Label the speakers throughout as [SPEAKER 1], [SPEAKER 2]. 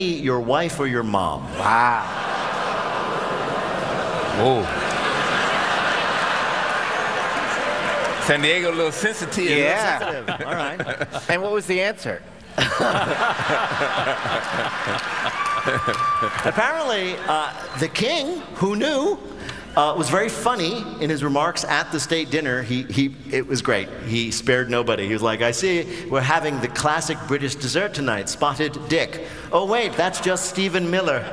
[SPEAKER 1] your wife or your mom?
[SPEAKER 2] Wow.
[SPEAKER 3] Whoa. San Diego, a little sensitive.
[SPEAKER 2] Yeah.
[SPEAKER 1] Sensitive. All right.
[SPEAKER 2] And what was the answer?
[SPEAKER 1] Apparently, the king, who knew, was very funny in his remarks at the state dinner. It was great. He spared nobody. He was like, I see we're having the classic British dessert tonight, spotted dick. Oh, wait, that's just Stephen Miller.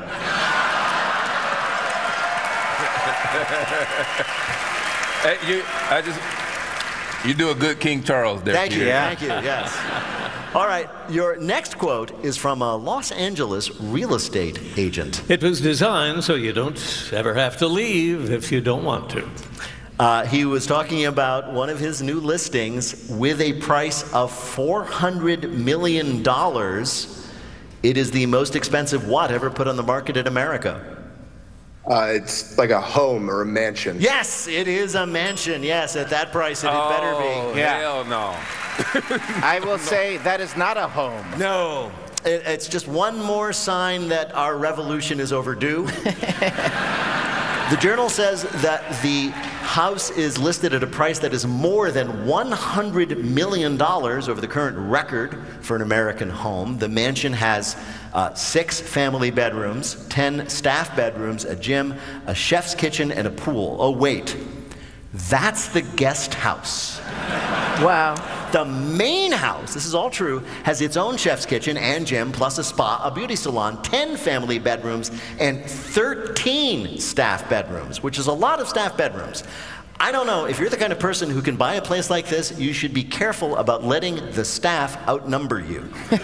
[SPEAKER 3] You do a good King Charles there.
[SPEAKER 1] Thank you,
[SPEAKER 3] Peter.
[SPEAKER 1] thank you, yes. All right, your next quote is from a Los Angeles real estate agent.
[SPEAKER 4] It was designed so you don't ever have to leave if you don't want to.
[SPEAKER 1] He was talking about one of his new listings with a price of $400 million. It is the most expensive what ever put on the market in America?
[SPEAKER 5] It's like a home or a mansion.
[SPEAKER 1] Yes, it is a mansion. Yes, at that price, it had better
[SPEAKER 3] Oh,
[SPEAKER 1] be.
[SPEAKER 2] Yeah.
[SPEAKER 3] hell no.
[SPEAKER 2] I will say that is not a home.
[SPEAKER 1] No, it's just one more sign that our revolution is overdue. The Journal says that the house is listed at a price that is more than $100 million over the current record for an American home. The mansion has 6 family bedrooms, 10 staff bedrooms, a gym, a chef's kitchen, and a pool. Oh, wait. That's the guest house.
[SPEAKER 6] Wow.
[SPEAKER 1] The main house, this is all true, has its own chef's kitchen and gym, plus a spa, a beauty salon, 10 family bedrooms, and 13 staff bedrooms, which is a lot of staff bedrooms. I don't know, if you're the kind of person who can buy a place like this, you should be careful about letting the staff outnumber you.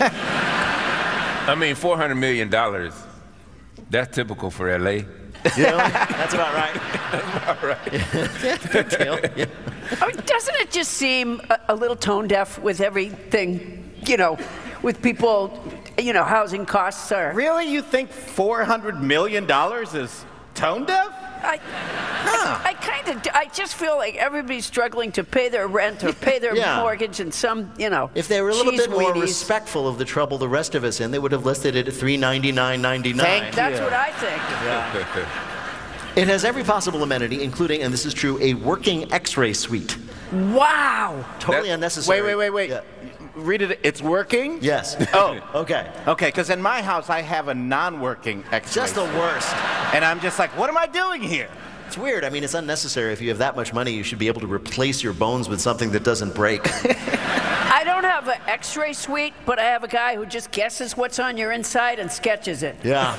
[SPEAKER 3] I mean, $400 million. That's typical for L.A.
[SPEAKER 1] You know, that's about right.
[SPEAKER 3] All right.
[SPEAKER 1] Good deal. Yeah.
[SPEAKER 6] I mean, doesn't it just seem a little tone deaf with everything, with people, housing costs are...
[SPEAKER 2] Really? You think $400 million is tone deaf?
[SPEAKER 6] I just feel like everybody's struggling to pay their rent or pay their
[SPEAKER 1] Yeah.
[SPEAKER 6] mortgage, and some,
[SPEAKER 1] If they were a little bit more
[SPEAKER 6] cheese-weenies.
[SPEAKER 1] respectful of the trouble the rest of us in, they would have listed it at $399.99.
[SPEAKER 2] Thank you.
[SPEAKER 6] That's what I think.
[SPEAKER 1] It has every possible amenity, including, and this is true, a working X-ray suite.
[SPEAKER 6] Wow.
[SPEAKER 1] Totally unnecessary.
[SPEAKER 2] Wait.
[SPEAKER 1] Yeah.
[SPEAKER 2] Read it. It's working?
[SPEAKER 1] Yes.
[SPEAKER 2] Oh.
[SPEAKER 1] Okay.
[SPEAKER 2] Okay, because in my house, I have a non-working X-ray.
[SPEAKER 1] Just the worst.
[SPEAKER 2] And I'm just like, what am I doing here?
[SPEAKER 1] It's weird. I mean, it's unnecessary. If you have that much money, you should be able to replace your bones with something that doesn't break.
[SPEAKER 6] I don't have an X-ray suite, but I have a guy who just guesses what's on your inside and sketches it.
[SPEAKER 1] Yeah.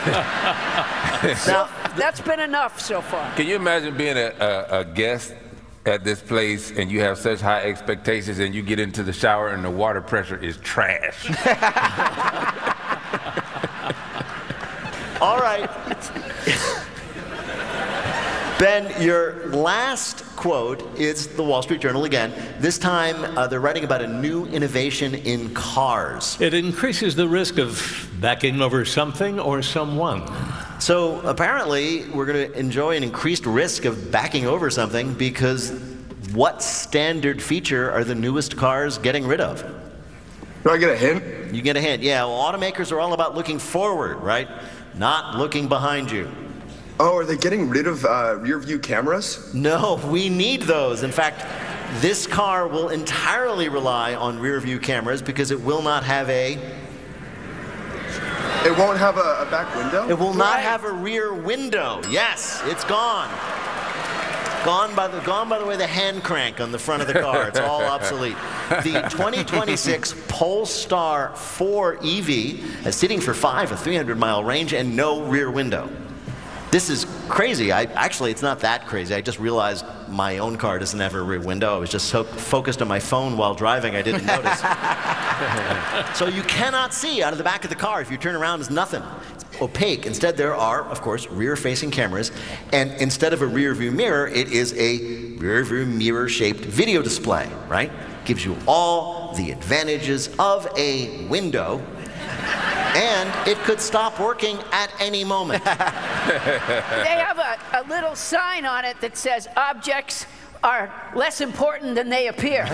[SPEAKER 6] So that's been enough so far.
[SPEAKER 3] Can you imagine being a guest at this place and you have such high expectations and you get into the shower and the water pressure is trash?
[SPEAKER 1] All right. Ben, your last quote is the Wall Street Journal again. This time, they're writing about a new innovation in cars.
[SPEAKER 4] It increases the risk of backing over something or someone.
[SPEAKER 1] So apparently, we're going to enjoy an increased risk of backing over something because what standard feature are the newest cars getting rid of?
[SPEAKER 5] Do I get a hint?
[SPEAKER 1] You get a hint. Yeah, well, automakers are all about looking forward, right? Not looking behind you.
[SPEAKER 5] Oh, are they getting rid of rear view cameras?
[SPEAKER 1] No, we need those. In fact, this car will entirely rely on rear view cameras because it will not have
[SPEAKER 5] It won't have a back window?
[SPEAKER 1] It will not have a rear window. Yes, it's gone. Gone by the way the hand crank on the front of the car. It's all obsolete. The 2026 Polestar 4 EV is sitting for 5, a 300-mile range, and no rear window. This is crazy. Actually, it's not that crazy. I just realized my own car doesn't have a rear window. I was just so focused on my phone while driving, I didn't notice. So you cannot see out of the back of the car. If you turn around, there's nothing. It's opaque. Instead, there are, of course, rear-facing cameras. And instead of a rear-view mirror, it is a rear-view mirror-shaped video display, right? Gives you all the advantages of a window. And it could stop working at any moment.
[SPEAKER 6] They have a little sign on it that says objects are less important than they appear.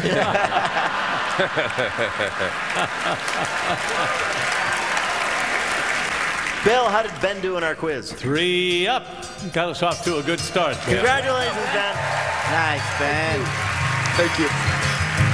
[SPEAKER 1] Bill, how did Ben do in our quiz?
[SPEAKER 4] 3 up. Got us off to a good start. Jeff.
[SPEAKER 1] Congratulations, Ben.
[SPEAKER 2] Nice, Ben.
[SPEAKER 5] Thank you.